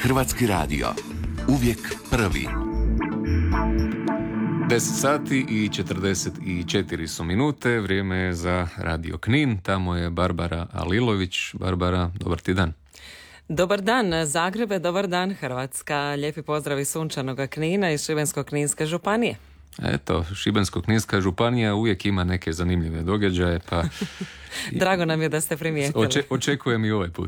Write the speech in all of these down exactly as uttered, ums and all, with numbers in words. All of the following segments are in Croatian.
Hrvatski radio. Uvijek prvi. deset sati i četrdeset četiri su minute, vrijeme je za Radio Knin, tamo je Barbara Alilović. Barbara, dobar ti dan. Dobar dan Zagrebe, dobar dan Hrvatska, lijepi pozdrav iz sunčanog Knina iz Šibensko-kninske županije. Eto, Šibensko-kninska županija uvijek ima neke zanimljive događaje, pa... Drago nam je da ste primijetili. Oče, očekujem i ovaj put.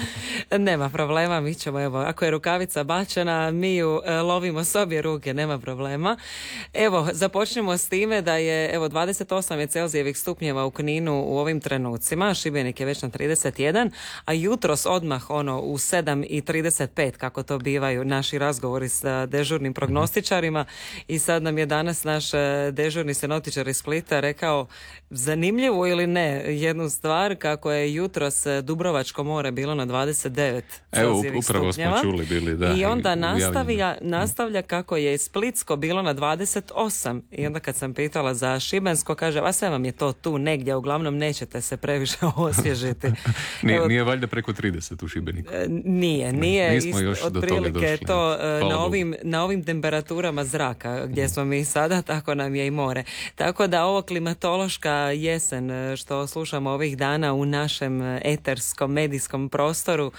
Nema problema, mi ćemo, evo, ako je rukavica bačena, mi ju e, lovimo s obje ruke, nema problema. Evo, započnemo s time da je, evo, dvadeset osam je Celzijevih stupnjeva u Kninu u ovim trenucima, Šibenik je već na trideset jedan, a jutros odmah, ono, u sedam i trideset pet, kako to bivaju naši razgovori sa dežurnim prognostičarima, i sad nam je danas naš dežurni sinotičar iz Splita rekao, zanimljivo ili ne, jednu stvar, kako je jutros Dubrovačko more bilo na dvadeset devet Celzijevih stupnjeva. Evo, upravo smo čuli bili, da. I onda nastavlja, nastavlja kako je Splitsko bilo na dvadeset osam. I onda kad sam pitala za Šibensko, kaže, a sve vam je to tu negdje, uglavnom nećete se previše osvježiti. nije, Evo, nije valjda preko trideset u Šibeniku? Nije, nije. Nismo još do toga došli. To na ovim, na ovim temperaturama zraka gdje smo mi sada, tako nam je i more. Tako da ovo klimatološka jesen što slušamo ovih dana u našem eterskom medijskom prostoru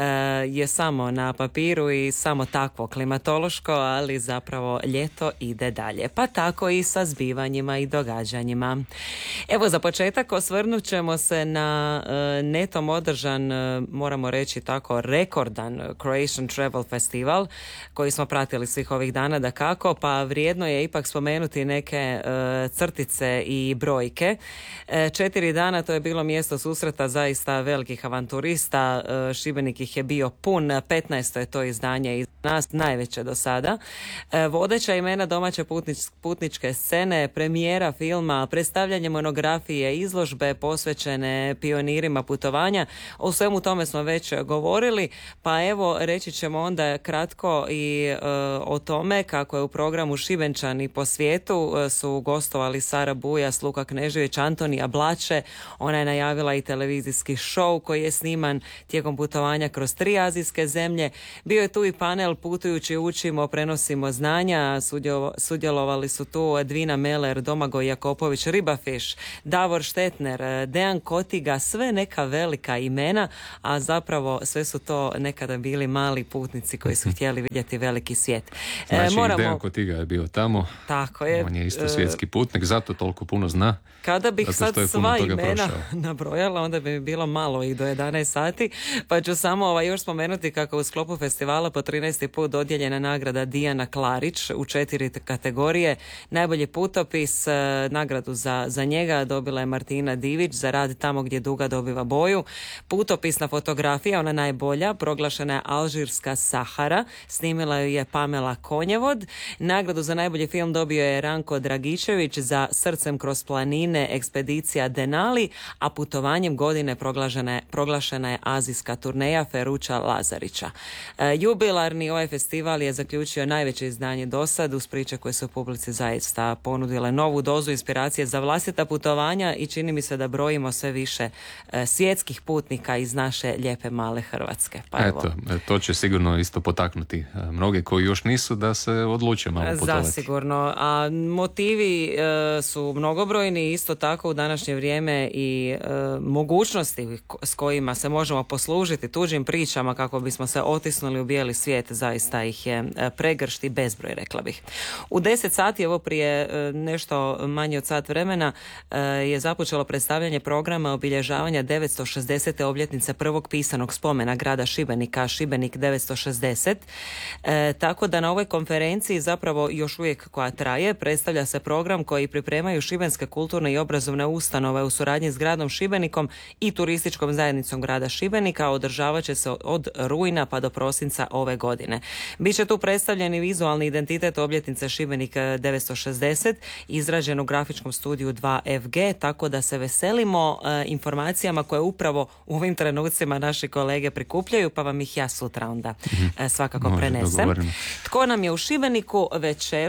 je samo na papiru i samo takvo klimatološko, ali zapravo ljeto ide dalje. Pa tako i sa zbivanjima i događanjima. Evo, za početak osvrnut ćemo se na netom održan, moramo reći tako, rekordan Croatian Travel Festival koji smo pratili svih ovih dana, da kako, pa vrijedno je ipak spomenuti neke crtice i brojke. Četiri dana to je bilo mjesto susreta zaista velikih avanturista. Šibenik ih je bio pun, petnaesto je to izdanje iz nas, najveće do sada. Vodeća imena domaće putnič, putničke scene, premijera filma, predstavljanje monografije, izložbe posvećene pionirima putovanja. O svemu tome smo već govorili, pa evo reći ćemo onda kratko i e, o tome kako je u programu Šibenčani po svijetu e, su gostovali Sara Bujas, Luka Knežević, Antonija Blače. Ona je najavila i televizijski show koji je sniman tijekom putovanja kroz tri azijske zemlje. Bio je tu i panel Putujući učimo, prenosimo znanja. Sudjelovali su tu Edvina Meler, Domagoj Jakopović, Ribafiš, Davor Štetner, Dejan Kotiga, sve neka velika imena, a zapravo sve su to nekada bili mali putnici koji su htjeli vidjeti veliki svijet. Znači, e, moramo... Dejan Kotiga je bio tamo. Tako je. On je isto svjetski putnik, zato toliko puno zna. Kada bih sad sva imena prošao. nabrojala, onda bi mi bilo malo i do jedanaest sati, pa ću samo ovaj, još spomenuti kako u sklopu festivala po trinaesti put dodijeljena nagrada Dijana Klarić u četiri kategorije. Najbolji putopis, nagradu za, za njega dobila je Martina Divić za rad Tamo gdje duga dobiva boju. Putopisna fotografija, ona najbolja, proglašena je Alžirska Sahara, snimila ju je Pamela Konjevod. Nagradu za najbolji film dobio je Ranko Dragičević za Srcem kroz planine, ekspedicija Denali, a putovanjem godine proglašena je, proglašena je azijska turneja Feruća Lazarića. E, jubilarni ovaj festival je zaključio najveće izdanje do sad, uz priče koje su publici zaista ponudile novu dozu inspiracije za vlastita putovanja i čini mi se da brojimo sve više e, svjetskih putnika iz naše lijepe male Hrvatske. Pa evo. Eto, to će sigurno isto potaknuti mnoge koji još nisu da se odluče malo putovati. Zasigurno, a motivi e, su mnogobrojni, isto tako u današnje vrijeme i e, mogućnosti s kojima se možemo poslužiti tuđim pričama kako bismo se otisnuli u bijeli svijet, zaista ih je pregršt i bezbroj, rekla bih. U deset sati, evo prije nešto manje od sat vremena, je započelo predstavljanje programa obilježavanja devetsto šezdesete obljetnice prvog pisanog spomena grada Šibenika, Šibenik devetsto šezdeset. E, tako da na ovoj konferenciji, zapravo još uvijek koja traje, predstavlja se program koji pripremaju šibenske kulturne i obrazovne ustanove u suradnji s gradom Šibenikom i turističkom zajednicom grada Šibenika. Održavat će se od rujna pa do prosinca ove godine. Biće tu predstavljeni vizualni identitet obljetnice Šibenik devetsto šezdeset, izrađen u grafičkom studiju dva F G, tako da se veselimo e, informacijama koje upravo u ovim trenucima naši kolege prikupljaju, pa vam ih ja sutra onda e, svakako Može, prenesem. Dogovorimo. Tko nam je u Šibeniku večeras? E,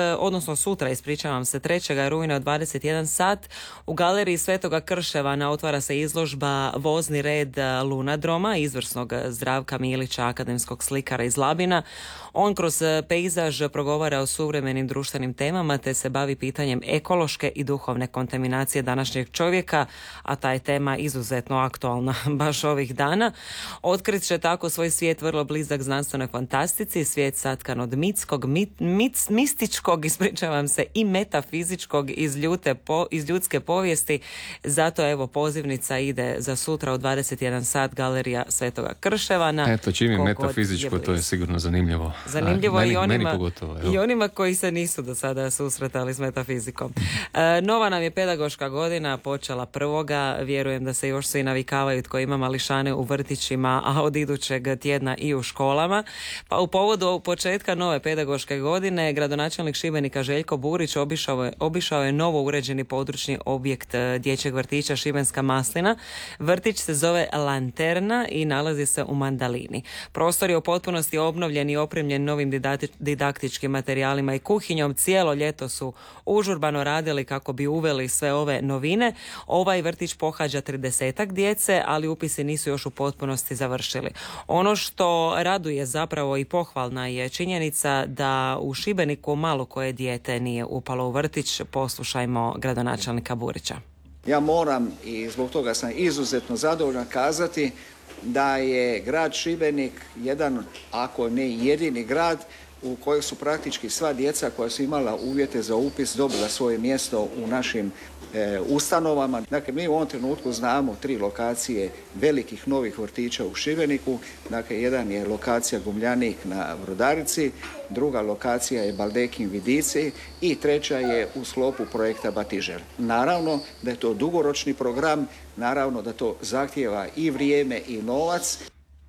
odnosno sutra, ispričavam se, trećeg rujna od dvadeset jedan sat u galeriji Svetoga Krševana otvara se izložba Vozni red Lunadroma, izvrsnog Zdravka Milića, akademskog slikara iz Labina. On kroz pejzaž progovara o suvremenim društvenim temama te se bavi pitanjem ekološke i duhovne kontaminacije današnjeg čovjeka, a ta je tema izuzetno aktualna baš ovih dana. Otkrit će tako svoj svijet vrlo blizak znanstvenoj fantastici, svijet satkan od mitskog, mit, mit, mističkog, ispričavam se, i metafizičkog iz, ljute, po, iz ljudske povijesti. Zato evo pozivnica ide za sutra u dvadeset jedan sat, galerija Svetoga Krševana. Eto, čim je metafizičko, je to je sigurno zanimljivo. Zanimljivo. A, meni, i, onima, pogotovo, i onima koji se nisu do sada susretali s metafizikom. E, nova nam je pedagoška godina počela prvoga. Vjerujem da se još svi navikavaju tko ima mališane u vrtićima, a od idućeg tjedna i u školama. Pa u povodu početka nove pedagoške godine gradonačelnik Šibenika Željko Burić obišao je, obišao je novo uređeni područni objekt dječjeg vrtića Šibenska Maslina. Vrtić se zove Lanterna i nalazi se u Mandalini. Prostor je u potpunosti obnovljen i opremljen novim didaktičkim materijalima i kuhinjom. Cijelo ljeto su užurbano radili kako bi uveli sve ove novine. Ovaj vrtić pohađa tridesetak djece, ali upisi nisu još u potpunosti završili. Ono što raduje zapravo i pohvalna je činjenica da u Šibeniku malo koje dijete nije upalo u vrtić. Poslušajmo gradonačelnika Burića. Ja moram i zbog toga sam izuzetno zadovoljan kazati da je grad Šibenik jedan, ako ne jedini grad, u kojoj su praktički sva djeca koja su imala uvjete za upis dobila svoje mjesto u našim e, ustanovama. Dakle, mi u ovom trenutku znamo tri lokacije velikih novih vrtića u Šibeniku. Dakle, jedan je lokacija Gumljanik na Brodarici, druga lokacija je Baldekin Vidici i treća je u sklopu projekta Batižer. Naravno da je to dugoročni program, naravno da to zahtijeva i vrijeme i novac.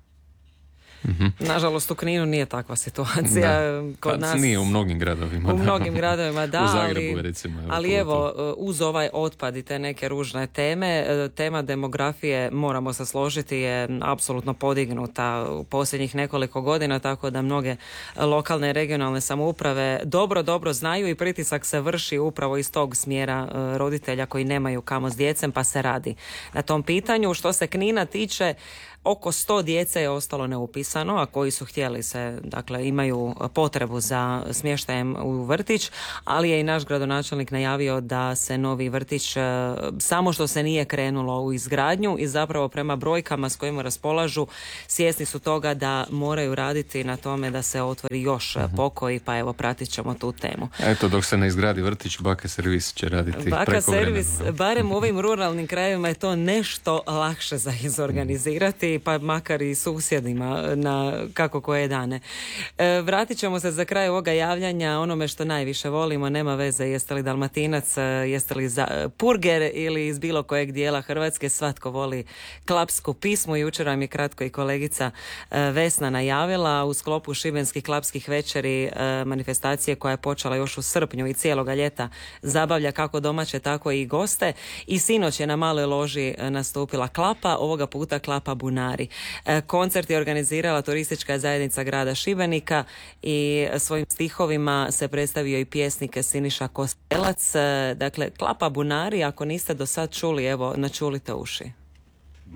Mm-hmm. Nažalost u Kninu nije takva situacija. Da. Kod nas, nije u mnogim gradovima. U mnogim gradovima, da. U Zagrebu, ali, recimo. Evo, ali evo, uz ovaj otpad i te neke ružne teme, tema demografije, moramo se složiti, je apsolutno podignuta u posljednjih nekoliko godina, tako da mnoge lokalne i regionalne samouprave dobro, dobro znaju i pritisak se vrši upravo iz tog smjera roditelja koji nemaju kamo s djecem, pa se radi na tom pitanju. Što se Knina tiče, oko sto djece je ostalo neupisano, a koji su htjeli se, dakle, imaju potrebu za smještajem u vrtić, ali je i naš gradonačelnik najavio da se novi vrtić, samo što se nije krenulo u izgradnju i zapravo prema brojkama s kojima raspolažu, svjesni su toga da moraju raditi na tome da se otvori još uh-huh. pokoji, pa evo pratit ćemo tu temu. Eto, dok se ne izgradi vrtić, Baka servis će raditi Baka preko servis, vremena. Barem u ovim ruralnim krajevima je to nešto lakše za izorganizirati, pa makar i susjedima na kako koje dane. E, vratit ćemo se za kraj ovoga javljanja onome što najviše volimo, nema veze jeste li Dalmatinac, jeste li za, purger ili iz bilo kojeg dijela Hrvatske, svatko voli klapsku pismu. Jučer vam je kratko i kolegica e, Vesna najavila u sklopu šibenskih klapskih večeri, e, manifestacije koja je počela još u srpnju i cijeloga ljeta zabavlja kako domaće tako i goste, i sinoć je na maloj loži nastupila klapa, ovoga puta klapa Bunari. Koncert je organizirala turistička zajednica grada Šibenika i svojim stihovima se predstavio i pjesnik Siniša Kostelac. Dakle, klapa Bunari, ako niste do sad čuli, evo, načulite uši.